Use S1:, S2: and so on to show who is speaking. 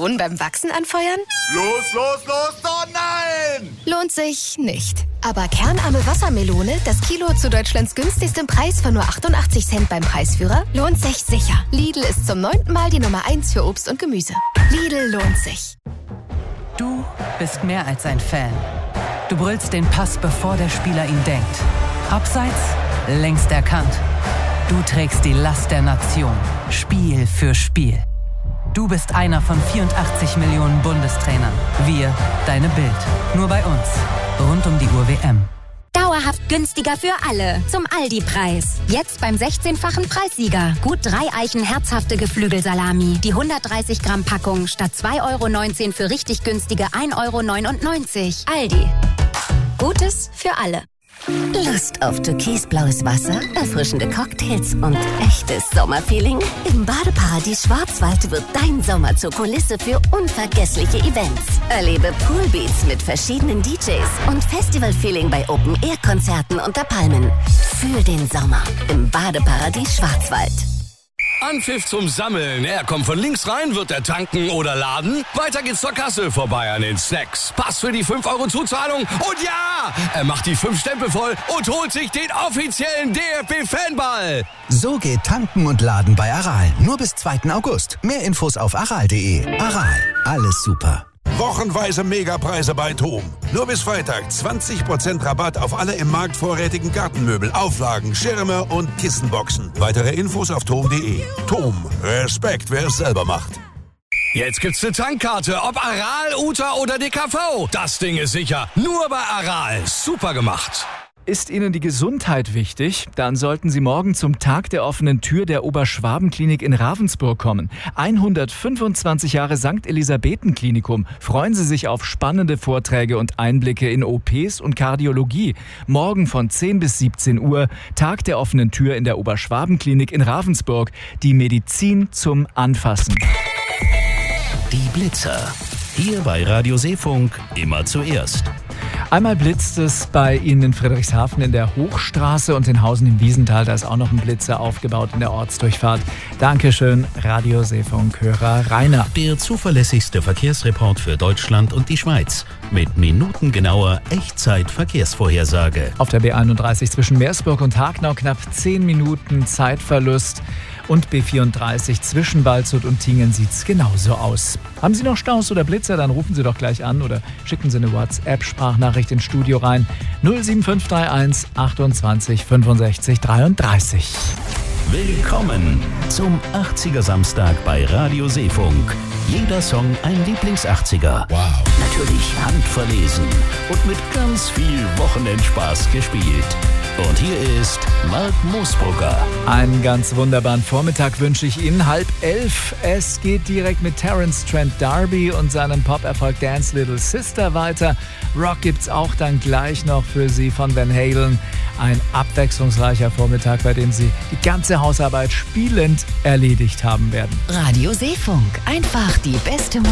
S1: Bohnen beim Wachsen anfeuern?
S2: Los, oh nein!
S1: Lohnt sich nicht. Aber kernarme Wassermelone, das Kilo zu Deutschlands günstigstem Preis von nur 88 Cent beim Preisführer, lohnt sich sicher. Lidl ist zum 9. Mal die Nummer 1 für Obst und Gemüse. Lidl lohnt sich.
S3: Du bist mehr als ein Fan. Du brüllst den Pass, bevor der Spieler ihn denkt. Abseits, längst erkannt. Du trägst die Last der Nation, Spiel für Spiel. Du bist einer von 84 Millionen Bundestrainern. Wir, deine Bild. Nur bei uns. Rund um die Uhr WM.
S4: Dauerhaft günstiger für alle. Zum Aldi-Preis. Jetzt beim 16-fachen Preissieger. Gut 3 Eichen herzhafte Geflügelsalami. Die 130 Gramm Packung statt 2,19 € für richtig günstige 1,99 €. Aldi. Gutes für alle.
S5: Lust auf türkisblaues Wasser, erfrischende Cocktails und echtes Sommerfeeling? Im Badeparadies Schwarzwald wird dein Sommer zur Kulisse für unvergessliche Events. Erlebe Poolbeats mit verschiedenen DJs und Festivalfeeling bei Open-Air-Konzerten unter Palmen. Fühl den Sommer im Badeparadies Schwarzwald.
S6: Anpfiff zum Sammeln. Er kommt von links rein, wird er tanken oder laden. Weiter geht's zur Kasse, vorbei an den Snacks. Pass für die 5 € Zuzahlung. Und ja, er macht die 5 Stempel voll und holt sich den offiziellen DFB-Fanball.
S7: So geht Tanken und Laden bei Aral. Nur bis 2. August. Mehr Infos auf aral.de. Aral, alles super.
S2: Wochenweise Megapreise bei TOM. Nur bis Freitag 20% Rabatt auf alle im Markt vorrätigen Gartenmöbel, Auflagen, Schirme und Kissenboxen. Weitere Infos auf TOM.de. TOM. Respekt, wer es selber macht.
S6: Jetzt gibt's eine Tankkarte, ob Aral, Uta oder DKV. Das Ding ist sicher. Nur bei Aral. Super gemacht.
S8: Ist Ihnen die Gesundheit wichtig? Dann sollten Sie morgen zum Tag der offenen Tür der Oberschwaben-Klinik in Ravensburg kommen. 125 Jahre St. Elisabethen-Klinikum. Freuen Sie sich auf spannende Vorträge und Einblicke in OPs und Kardiologie. Morgen von 10 bis 17 Uhr, Tag der offenen Tür in der Oberschwaben-Klinik in Ravensburg. Die Medizin zum Anfassen.
S9: Die Blitzer. Hier bei Radio Seefunk immer zuerst.
S8: Einmal blitzt es bei Ihnen in Friedrichshafen in der Hochstraße und in Hausen im Wiesental. Da ist auch noch ein Blitzer aufgebaut in der Ortsdurchfahrt. Dankeschön, Radio Seefunk-Hörer Rainer.
S9: Der zuverlässigste Verkehrsreport für Deutschland und die Schweiz. Mit minutengenauer Echtzeit-Verkehrsvorhersage.
S8: Auf der B31 zwischen Meersburg und Hagnau knapp 10 Minuten Zeitverlust. Und B34 zwischen Waldshut und Tingen sieht's genauso aus. Haben Sie noch Staus oder Blitzer? Dann rufen Sie doch gleich an oder schicken Sie eine WhatsApp-Sprachnachricht ins Studio rein. 07531 28 65 33.
S9: Willkommen zum 80er Samstag bei Radio Seefunk. Jeder Song ein Lieblings-80er.
S2: Wow.
S9: Natürlich handverlesen und mit ganz viel Wochenendspaß gespielt. Und hier ist Mark Moosbrugger.
S8: Einen ganz wunderbaren Vormittag wünsche ich Ihnen. 10:30. Es geht direkt mit Terence Trent D'Arby und seinem Pop-Erfolg Dance Little Sister weiter. Rock gibt's auch dann gleich noch für Sie von Van Halen. Ein abwechslungsreicher Vormittag, bei dem Sie die ganze Hausarbeit spielend erledigt haben werden.
S5: Radio Seefunk. Einfach die beste Musik.